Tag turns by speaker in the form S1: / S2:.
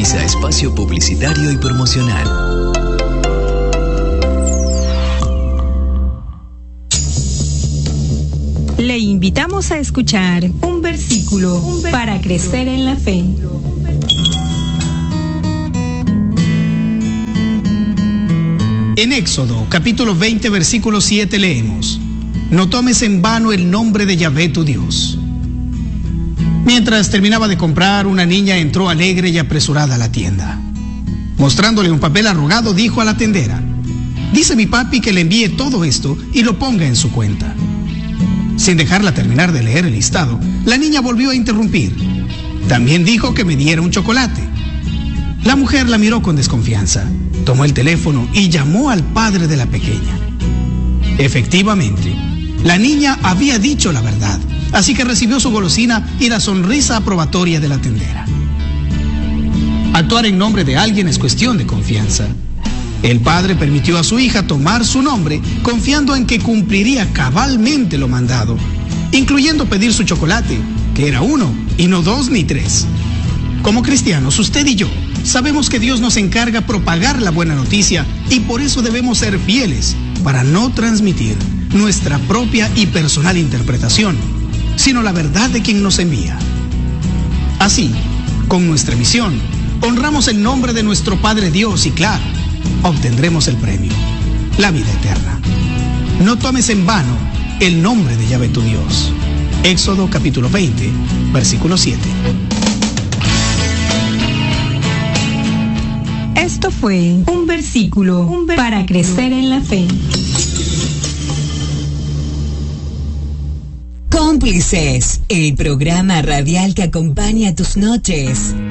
S1: Autoriza espacio publicitario y promocional.
S2: Le invitamos a escuchar un versículo para crecer en la fe.
S3: En Éxodo, capítulo 20, versículo 7 leemos: No tomes en vano el nombre de Yahvé tu Dios. Mientras terminaba de comprar, una niña entró alegre y apresurada a la tienda. Mostrándole un papel arrugado, dijo a la tendera: Dice mi papi que le envíe todo esto y lo ponga en su cuenta. Sin dejarla terminar de leer el listado, la niña volvió a interrumpir. También dijo que me diera un chocolate. La mujer la miró con desconfianza, tomó el teléfono y llamó al padre de la pequeña. Efectivamente, la niña había dicho la verdad, así que recibió su golosina y la sonrisa aprobatoria de la tendera. Actuar en nombre de alguien es cuestión de confianza. El padre permitió a su hija tomar su nombre, confiando en que cumpliría cabalmente lo mandado, incluyendo pedir su chocolate, que era 1 y no 2 ni 3. Como cristianos, usted y yo sabemos que Dios nos encarga propagar la buena noticia y por eso debemos ser fieles para no transmitir nuestra propia y personal interpretación, sino la verdad de quien nos envía. Así, con nuestra misión, honramos el nombre de nuestro Padre Dios y claro, obtendremos el premio, la vida eterna. No tomes en vano el nombre de Yahvé tu Dios. Éxodo capítulo 20, versículo 7.
S2: Esto fue un versículo para crecer en la fe.
S4: Cómplices, el programa radial que acompaña tus noches.